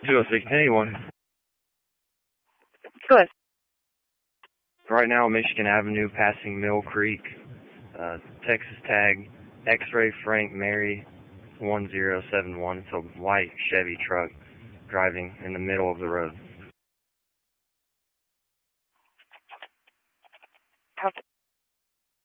206, anyone. Go ahead. Right now, Michigan Avenue, passing Mill Creek, Texas tag, X-ray Frank Mary 1071. It's a white Chevy truck driving in the middle of the road. Copy.